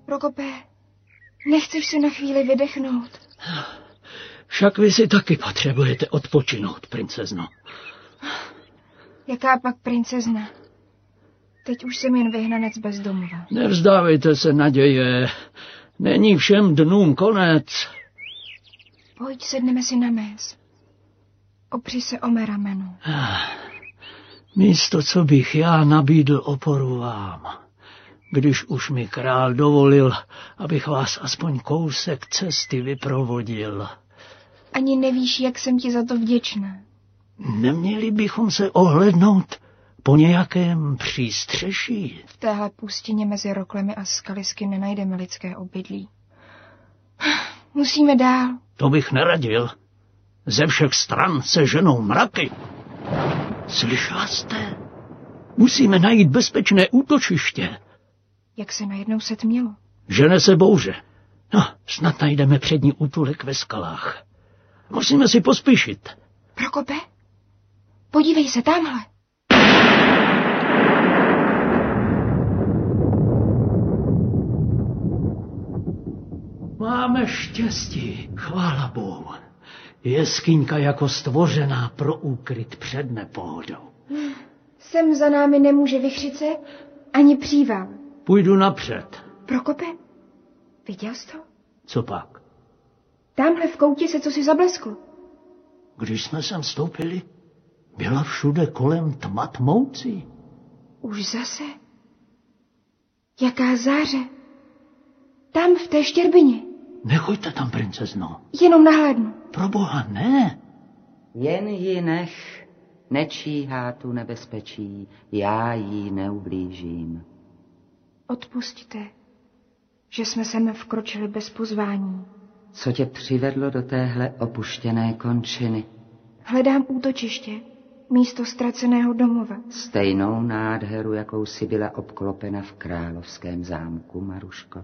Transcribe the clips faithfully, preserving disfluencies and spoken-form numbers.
Prokope, nechceš si na chvíli vydechnout? Však vy si taky potřebujete odpočinout, princezno. Jaká pak princezna? Teď už jsem jen vyhnanec bez domova. Nevzdávejte se naděje. Není všem dnům konec. Pojď, sedneme si na mez. Opři se o mé rameno. Místo, co bych já nabídl oporu vám, když už mi král dovolil, abych vás aspoň kousek cesty vyprovodil. Ani nevíš, jak jsem ti za to vděčná. Neměli bychom se ohlednout po nějakém přístřeší? V téhle pustině mezi roklemi a skalisky nenajdeme lidské obydlí. Musíme dál. To bych neradil. Ze všech stran se ženou mraky. Slyšela jste? Musíme najít bezpečné útočiště. Jak se najednou setmělo? Žene se bouře. No, snad najdeme přední útulek ve skalách. Musíme si pospíšit. Prokope, podívej se tamhle. Máme štěstí, chvála Bohu. Jeskyňka jako stvořená pro úkryt před nepohodou. Sem za námi nemůže vychřice ani příval. Půjdu napřed. Prokope, viděl jsi to? Co pak? Tamhle v koutě se cosi zablesklo. Když jsme sem vstoupili, byla všude kolem tma tmoucí. Už zase? Jaká záře? Tam v té štěrbině. Nechoďte tam, princezno. Jenom nahlédnu. Proboha, ne. Jen ji nech, nečíhá tu nebezpečí, já jí neublížím. Odpusťte, že jsme sem vkročili bez pozvání. Co tě přivedlo do téhle opuštěné končiny? Hledám útočiště, místo ztraceného domova. Stejnou nádheru, jakou si byla obklopena v královském zámku, Maruško.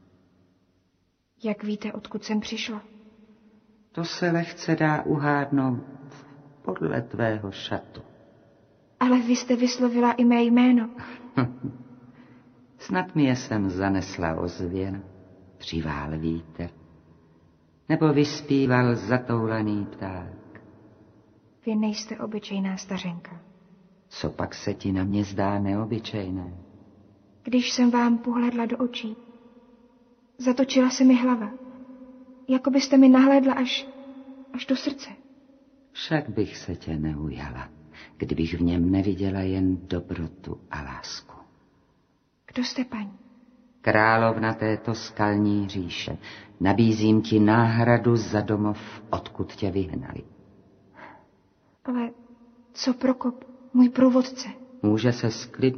Jak víte, odkud jsem přišla? To se lehce dá uhádnout podle tvého šatu. Ale vy jste vyslovila i mé jméno. Snad mi je sem zanesla ozvěna, přivál vítr, nebo vyspíval zatoulený pták. Vy nejste obyčejná stařenka. Co pak se ti na mě zdá neobyčejné? Když jsem vám pohledla do očí, zatočila se mi hlava, jako byste mi nahlédla až, až do srdce. Však bych se tě neujala, kdybych v něm neviděla jen dobrotu a lásku. Kdo jste, paní? Královna této skalní říše. Nabízím ti náhradu za domov, odkud tě vyhnali. Ale co Prokop, můj průvodce? Může se sklidnit